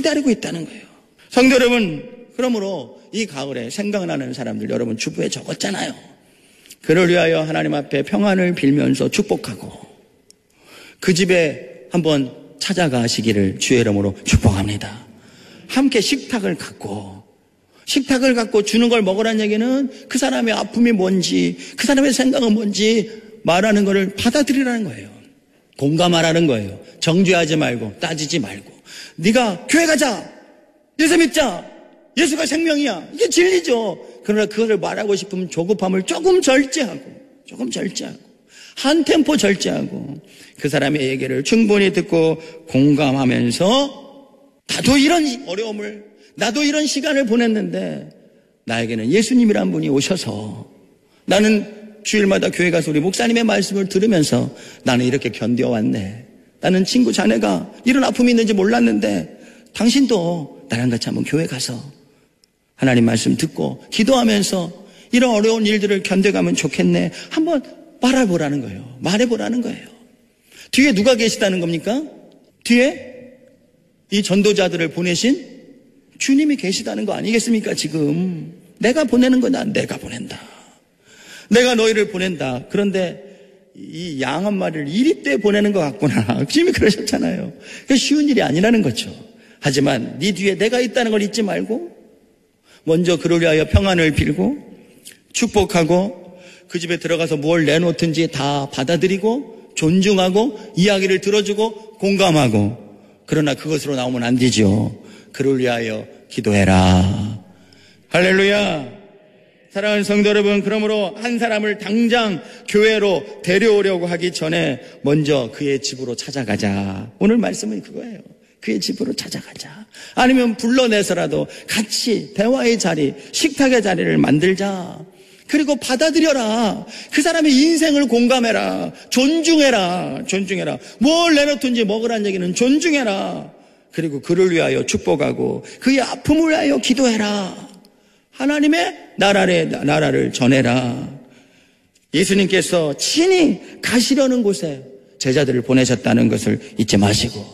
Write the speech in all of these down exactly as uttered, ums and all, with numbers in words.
기다리고 있다는 거예요. 성도 여러분, 그러므로 이 가을에 생각나는 사람들 여러분 주부에 적었잖아요. 그를 위하여 하나님 앞에 평안을 빌면서 축복하고 그 집에 한번 찾아가시기를 주의 이름으로 축복합니다. 함께 식탁을 갖고 식탁을 갖고 주는 걸 먹으라는 얘기는 그 사람의 아픔이 뭔지 그 사람의 생각은 뭔지 말하는 것을 받아들이라는 거예요. 공감하라는 거예요. 정죄하지 말고 따지지 말고 네가 교회 가자, 예수 믿자, 예수가 생명이야, 이게 진리죠. 그러나 그것을 말하고 싶으면 조급함을 조금 절제하고 조금 절제하고 한 템포 절제하고 그 사람의 얘기를 충분히 듣고 공감하면서 나도 이런 어려움을 나도 이런 시간을 보냈는데 나에게는 예수님이란 분이 오셔서 나는 주일마다 교회 가서 우리 목사님의 말씀을 들으면서 나는 이렇게 견뎌왔네. 나는 친구 자네가 이런 아픔이 있는지 몰랐는데 당신도 나랑 같이 한번 교회 가서 하나님 말씀 듣고 기도하면서 이런 어려운 일들을 견뎌가면 좋겠네. 한번 말해보라는 거예요. 말해보라는 거예요. 뒤에 누가 계시다는 겁니까? 뒤에 이 전도자들을 보내신 주님이 계시다는 거 아니겠습니까? 지금 내가 보내는 거다. 내가 보낸다. 내가 너희를 보낸다. 그런데 이 양 한 마리를 이리 때 보내는 것 같구나. 주님이 그러셨잖아요. 그게 쉬운 일이 아니라는 거죠. 하지만 네 뒤에 내가 있다는 걸 잊지 말고 먼저 그를 위하여 평안을 빌고 축복하고 그 집에 들어가서 뭘 내놓든지 다 받아들이고 존중하고 이야기를 들어주고 공감하고 그러나 그것으로 나오면 안 되죠. 그를 위하여 기도해라. 할렐루야. 사랑하는 성도 여러분, 그러므로 한 사람을 당장 교회로 데려오려고 하기 전에 먼저 그의 집으로 찾아가자. 오늘 말씀은 그거예요. 그의 집으로 찾아가자. 아니면 불러내서라도 같이 대화의 자리, 식탁의 자리를 만들자. 그리고 받아들여라. 그 사람의 인생을 공감해라. 존중해라. 존중해라. 뭘 내놓든지 먹으라는 얘기는 존중해라. 그리고 그를 위하여 축복하고 그의 아픔을 위하여 기도해라. 하나님의 나라를, 나라를 전해라. 예수님께서 친히 가시려는 곳에 제자들을 보내셨다는 것을 잊지 마시고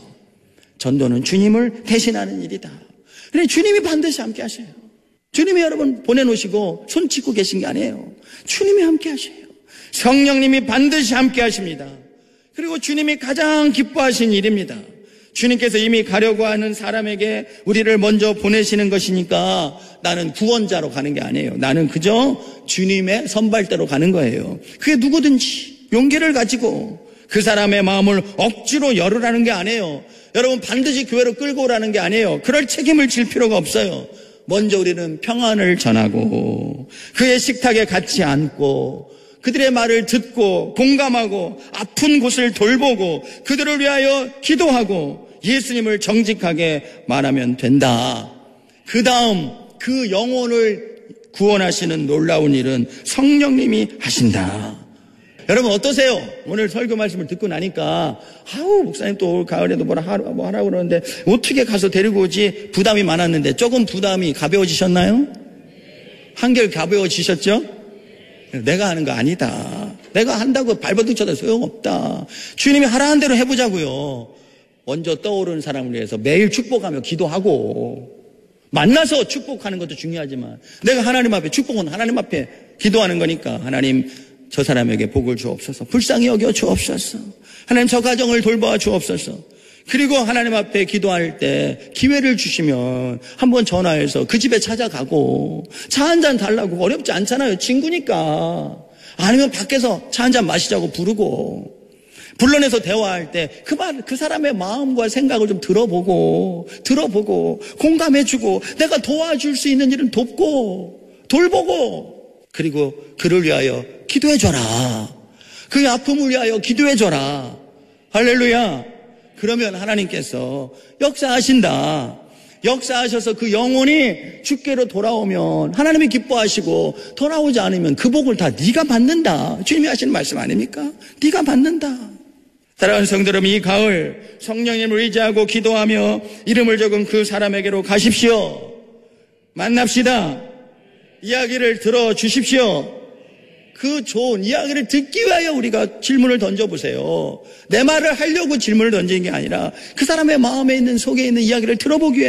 전도는 주님을 대신하는 일이다. 그런데 주님이 반드시 함께 하셔요. 주님이 여러분 보내놓으시고 손 짚고 계신 게 아니에요. 주님이 함께 하셔요. 성령님이 반드시 함께 하십니다. 그리고 주님이 가장 기뻐하신 일입니다. 주님께서 이미 가려고 하는 사람에게 우리를 먼저 보내시는 것이니까 나는 구원자로 가는 게 아니에요. 나는 그저 주님의 선발대로 가는 거예요. 그게 누구든지 용기를 가지고 그 사람의 마음을 억지로 열으라는 게 아니에요. 여러분 반드시 교회로 끌고 오라는 게 아니에요. 그럴 책임을 질 필요가 없어요. 먼저 우리는 평안을 전하고 그의 식탁에 같이 앉고 그들의 말을 듣고 공감하고 아픈 곳을 돌보고 그들을 위하여 기도하고 예수님을 정직하게 말하면 된다. 그 다음 그 영혼을 구원하시는 놀라운 일은 성령님이 하신다. 여러분 어떠세요? 오늘 설교 말씀을 듣고 나니까 아우 목사님 또 가을에도 뭐라 하라, 뭐 하라고 그러는데 어떻게 가서 데리고 오지? 부담이 많았는데 조금 부담이 가벼워지셨나요? 한결 가벼워지셨죠? 내가 하는 거 아니다. 내가 한다고 발버둥 쳐도 소용없다. 주님이 하라는 대로 해보자고요. 먼저 떠오르는 사람을 위해서 매일 축복하며 기도하고 만나서 축복하는 것도 중요하지만 내가 하나님 앞에 축복은 하나님 앞에 기도하는 거니까 하나님 저 사람에게 복을 주옵소서. 불쌍히 여겨 주옵소서. 하나님 저 가정을 돌봐 주옵소서. 그리고 하나님 앞에 기도할 때 기회를 주시면 한번 전화해서 그 집에 찾아가고 차 한 잔 달라고 어렵지 않잖아요. 친구니까. 아니면 밖에서 차 한 잔 마시자고 부르고 불러내서 대화할 때 그 말, 그 사람의 마음과 생각을 좀 들어보고 들어보고 공감해주고 내가 도와줄 수 있는 일은 돕고 돌보고 그리고 그를 위하여 기도해줘라. 그의 아픔을 위하여 기도해줘라. 할렐루야. 그러면 하나님께서 역사하신다. 역사하셔서 그 영혼이 주께로 돌아오면 하나님이 기뻐하시고 돌아오지 않으면 그 복을 다 네가 받는다. 주님이 하시는 말씀 아닙니까? 네가 받는다. 사랑하는 성도 여러분, 이 가을 성령님을 의지하고 기도하며 이름을 적은 그 사람에게로 가십시오. 만납시다. 이야기를 들어주십시오. 그 좋은 이야기를 듣기 위하여 우리가 질문을 던져보세요. 내 말을 하려고 질문을 던지는 게 아니라 그 사람의 마음에 있는 속에 있는 이야기를 들어보기 위해